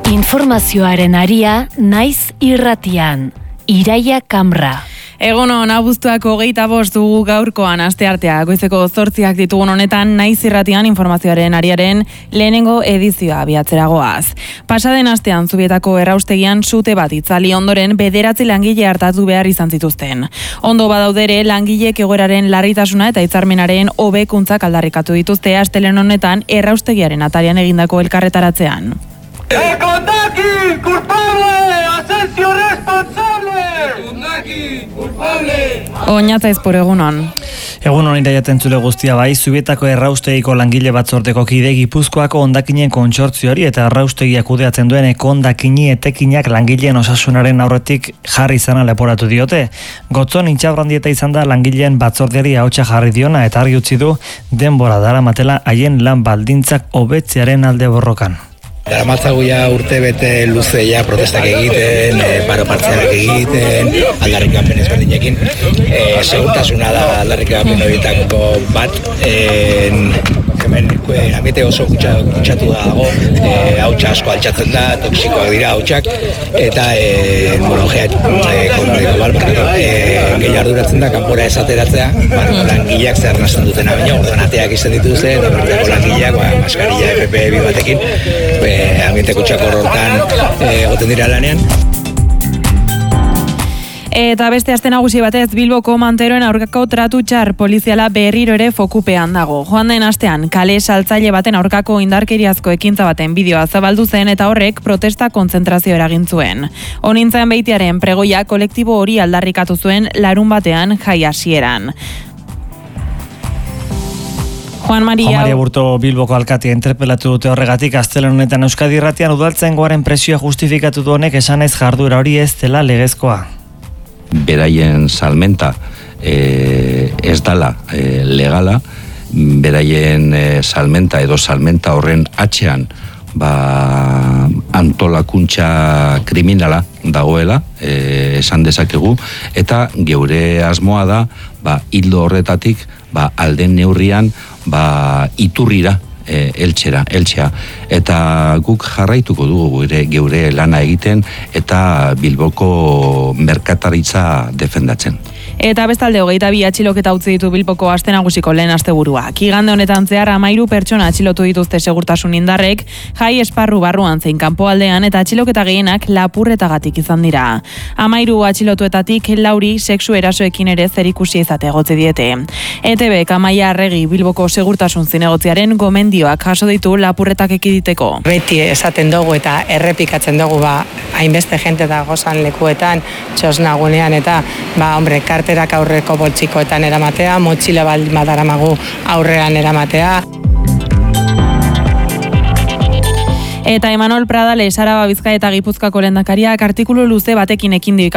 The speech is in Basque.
Informazioaren aria naiz irratian. Iraia Kamra. Egunon, abuztuak 25 dugu gaurkoan asteartea. Goizeko 8 ditugun honetan naiz irratian informazioaren ariaren lehenengo edizioa abiatzeragoaz. Pasaden astean Zubietako erraustegian sute bat itzali ondoren 9 langile hartatu behar izan zituzten. Ondo badaudere langilek egoeraren larritasuna eta hitzarmenaren hobekuntzak aldarrikatu dituzte astelehen honetan erraustegiaren atarian egindako elkarretaratzean. ¡Kondaki, culpable! ¡Asensio responsable! ¡Kondaki, culpable! Oñata ezpor egunon. Egunon iraiaten zule guztia bai, Zubietako erraustegiko langile batzordeko kide Gipuzkoako hondakinen kontsortzioari eta erraustegiak kudeatzen duen hondakini etekinak langileen osasunaren aurretik jarri izana leporatu diote. Gotzon intxabrandieta izan da langileen batzordeari ahotsa jarri diona eta argi utzi du denbora daramatela haien lan baldintzak hobetzearen alde borrokan. Daramatzagu ja urtebete luzeia protestak egiten, paro partzialak egiten, aldarrikapen ezberdinekin. Segurtasuna da aldarrikapen horietako bat. Hemen ambiente oso kutsatu dago, hautsa asko altxatzen da, toksikoak dira hautsak, eta gehi arduratzen da kanpora esateratzea, langileak zer nazten dutena, baina orduan ateak izan dituze, eta bertako langileak, maskarilla FP2 batekin, ambiente kutsako horretan goten dira lanean. Eta beste aste nagusi batez Bilboko manteroen aurkako tratu txar poliziala berriro ere fokupean dago. Joan den astean kale saltzaile baten aurkako indarkeriazko ekintza baten bideoa zabaldu zen eta horrek protesta kontzentrazio eragin zuen. Honintzen Beitiaren pregoia kolektibo hori aldarrikatu zuen larun batean jai hasieran. Juan Maria Burto Bilboko alkatea interpelatu dute horregatik astelehen honetan Euskadi Irratian udaltzaingoaren presioa justifikatu du honek esanez jarduera hori ez dela legezkoa. Beraien salmenta ez dala legala, beraien salmenta edo salmenta horren atzean antolakuntza kriminala dagoela, esan dezakegu, eta geure asmoa da hildo horretatik alden neurrian iturrira eltzea, eta guk jarraituko dugu geure lana egiten eta Bilboko merkataritza defendatzen. Eta bestalde 22 atxiloketa utzi ditu Bilboko aste nagusiko lehen asteburuak. Igande honetan zehar 13 pertsona atxilotu dituzte segurtasun indarrek, jai esparru barruan zein kanpoaldean eta atxiloketa gehienak lapurretagatik izan dira. 13 atxilotuetatik 4 sexu erasoekin ere zerikusia izate egotzi diete. ETBk Amaia Arregi Bilboko segurtasun zinegotziaren gomendioak jaso ditu lapurretak ekiditeko. Beti esaten dugu eta errepikatzen dugu hainbeste jente da gozan lekuetan, txosnagunean eta karterak aurreko boltsikoetan eramatea, motxila baldin badaramagu aurrean eramatea. Eta Imanol Pradales, Araba, Bizkaia eta Gipuzkoako lehendakariak artikulu luze batekin ekin dio